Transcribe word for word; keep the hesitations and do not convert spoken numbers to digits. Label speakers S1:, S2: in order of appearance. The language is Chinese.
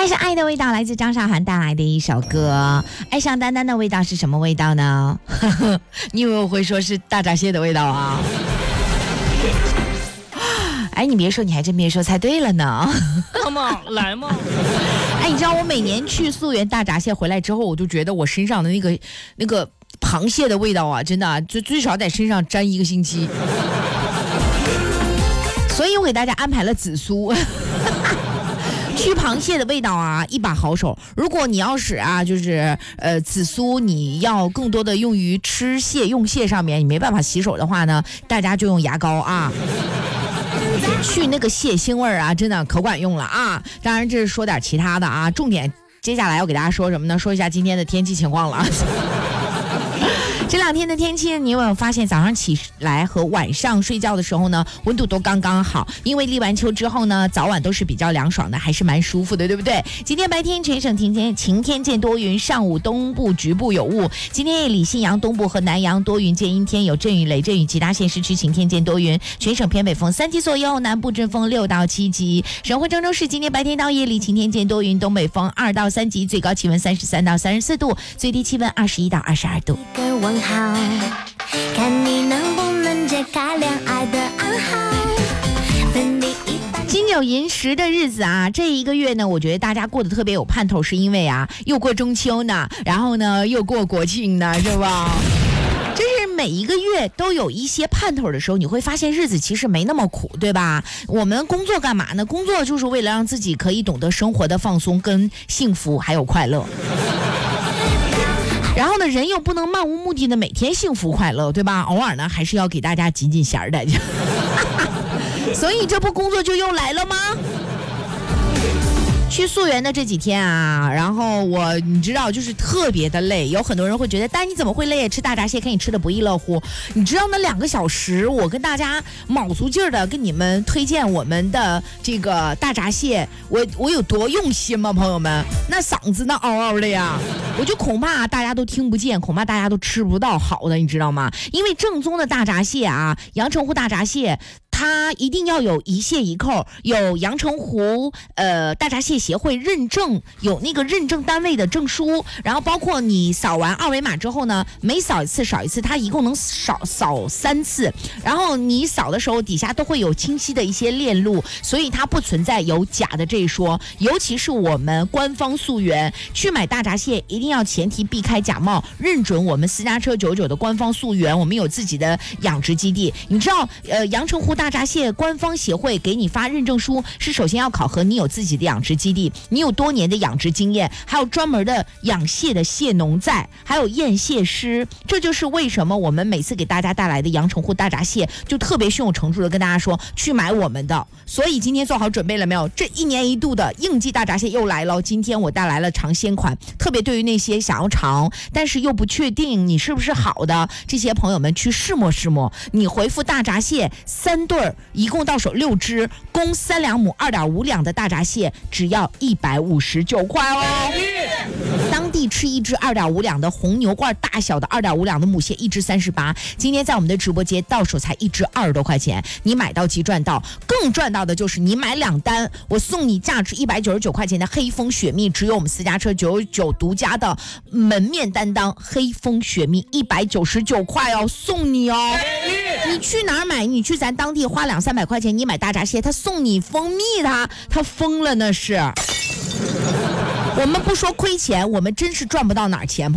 S1: 是爱的味道，来自张韶涵带来的一首歌。爱上丹丹的味道是什么味道呢？你以为我会说是大闸蟹的味道啊？哎，你别说，你还真别说，猜对了呢。
S2: come on， 来嘛！
S1: 哎，你知道我每年去溯源大闸蟹回来之后，我就觉得我身上的那个那个螃蟹的味道啊，真的啊，就最少在身上沾一个星期。所以我给大家安排了紫苏。去螃蟹的味道啊，一把好手。如果你要是啊，就是呃紫苏，你要更多的用于吃蟹用蟹上面，你没办法洗手的话呢，大家就用牙膏啊。去那个蟹腥味儿啊，真的可管用了啊！当然这是说点其他的啊，重点接下来要给大家说什么呢？说一下今天的天气情况了。这两天的天气，你有没有发现早上起来和晚上睡觉的时候呢，温度都刚刚好？因为立完秋之后呢，早晚都是比较凉爽的，还是蛮舒服的，对不对？今天白天全省晴天，晴天见多云，上午东部局部有雾。今天夜里信阳东部和南阳多云见阴天，有阵雨雷阵雨，其他县市区晴天见多云，全省偏北风三级左右，南部阵风六到七级。省会郑州市今天白天到夜里晴天见多云，东北风二到三级，最高气温三十三到三十四度，最低气温二十一到二十二度。看你能不能解开恋爱的暗号。金九银十的日子啊，这一个月呢，我觉得大家过得特别有盼头，是因为啊，又过中秋呢，然后呢又过国庆呢，是吧？真是每一个月都有一些盼头的时候，你会发现日子其实没那么苦，对吧？我们工作干嘛呢？工作就是为了让自己可以懂得生活的放松、跟幸福还有快乐。然后呢，人又不能漫无目的的每天幸福快乐，对吧？偶尔呢，还是要给大家紧紧弦儿的。所以这不工作就又来了吗？去溯源的这几天啊，然后我你知道就是特别的累，有很多人会觉得，但你怎么会累？吃大闸蟹看你吃的不亦乐乎。你知道那两个小时，我跟大家卯足劲儿的跟你们推荐我们的这个大闸蟹，我我有多用心吗，朋友们？那嗓子那嗷嗷的呀，我就恐怕大家都听不见，恐怕大家都吃不到好的，你知道吗？因为正宗的大闸蟹啊，阳澄湖大闸蟹。它一定要有一蟹一扣，有阳澄湖呃大闸蟹协会认证，有那个认证单位的证书，然后包括你扫完二维码之后呢，每扫一次少一次，它一共能扫扫三次，然后你扫的时候底下都会有清晰的一些链路，所以它不存在有假的这一说。尤其是我们官方溯源去买大闸蟹，一定要前提避开假冒，认准我们私家车九九的官方溯源，我们有自己的养殖基地。你知道呃阳澄湖大大闸蟹官方协会给你发认证书，是首先要考核你有自己的养殖基地，你有多年的养殖经验，还有专门的养蟹的蟹农在，还有验蟹师。这就是为什么我们每次给大家带来的阳澄湖大闸蟹就特别胸有成竹的跟大家说去买我们的。所以今天做好准备了没有？这一年一度的应季大闸蟹又来了，今天我带来了尝鲜款，特别对于那些想要尝但是又不确定你是不是好的这些朋友们，去试摸试摸。你回复大闸蟹三对一共到手六只，共三两母二点五两的大闸蟹，只要一百五十九块哦。当地吃一只二点五两的红牛罐大小的二点五两的母蟹，一只三十八。今天在我们的直播间到手才一只二十多块钱，你买到即赚到。更赚到的就是你买两单，我送你价值一百九十九块钱的黑蜂雪蜜，只有我们私家车九九独家的门面担当黑蜂雪蜜，一百九十九块哦，送你哦。你去哪儿买？你去咱当地花两三百块钱，你买大闸蟹，他送你蜂蜜，他他疯了那是。我们不说亏钱，我们真是赚不到哪儿钱。